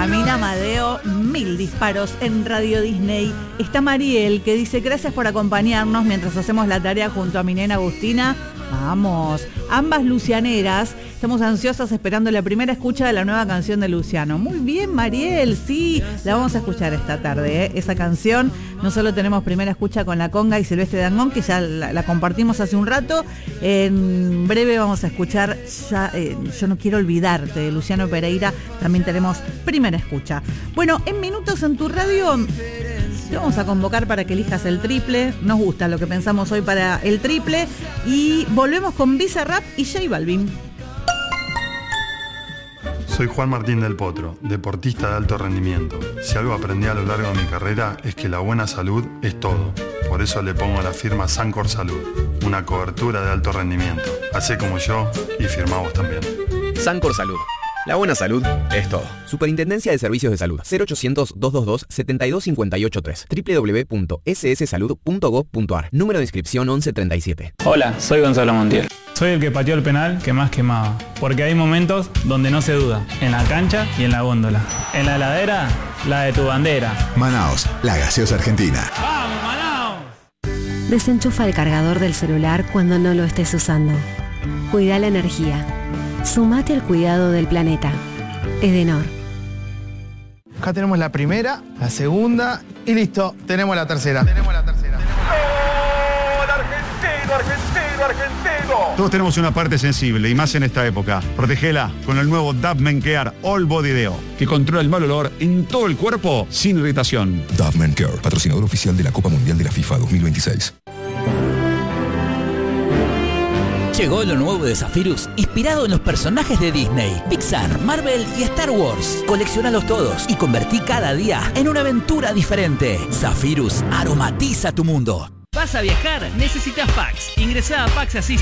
Camila Amadeo, 1000 disparos en Radio Disney. Está Mariel, que dice: gracias por acompañarnos mientras hacemos la tarea junto a mi nena Agustina. Vamos, ambas lucianeras, estamos ansiosas esperando la primera escucha de la nueva canción de Luciano. Muy bien, Mariel, sí, la vamos a escuchar esta tarde, esa canción. No solo tenemos primera escucha con La Conga y Silvestre Dangond, que ya la compartimos hace un rato. En breve vamos a escuchar Yo no quiero olvidarte, de Luciano Pereira. También tenemos primera escucha. Bueno, en Minutos en tu Radio te vamos a convocar para que elijas el triple. Nos gusta lo que pensamos hoy para el triple. Y volvemos con Bizarrap y J Balvin. Soy Juan Martín del Potro, deportista de alto rendimiento. Si algo aprendí a lo largo de mi carrera es que la buena salud es todo. Por eso le pongo a la firma Sancor Salud, una cobertura de alto rendimiento. Hacé como yo y firmá vos también. Sancor Salud. La buena salud es todo. Superintendencia de Servicios de Salud. 0800-222-72583. www.sssalud.gov.ar. Número de inscripción 1137. Hola, soy Gonzalo Montiel. Soy el que pateó el penal que más quemaba. Porque hay momentos donde no se duda. En la cancha y en la góndola. En la heladera, la de tu bandera. Manaos, la gaseosa argentina. ¡Vamos, Manaos! Desenchufa el cargador del celular cuando no lo estés usando. Cuida la energía. Sumate al cuidado del planeta. Edenor. Acá tenemos la primera, la segunda y listo, tenemos la tercera. ¡Gol argentino, argentino, argentino! Todos tenemos una parte sensible y más en esta época. Protegela con el nuevo Dove Men Care All Body Deo, que controla el mal olor en todo el cuerpo sin irritación. Dove Men Care, patrocinador oficial de la Copa Mundial de la FIFA 2026. Llegó lo nuevo de Zephyrus, inspirado en los personajes de Disney, Pixar, Marvel y Star Wars. Colecciónalos todos y convertí cada día en una aventura diferente. Zephyrus aromatiza tu mundo. ¿Vas a viajar? Necesitas Pax. Ingresá a Pax Assist